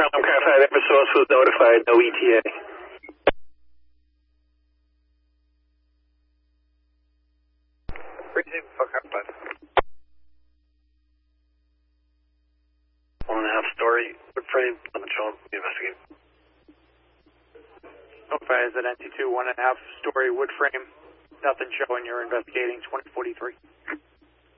Car 5, Ever Source was notified, no ETA. Reason for Car 5. 1.5-story wood frame, nothing showing, investigate. Notified as an NT2, 1.5-story wood frame, nothing showing, you're investigating 2043.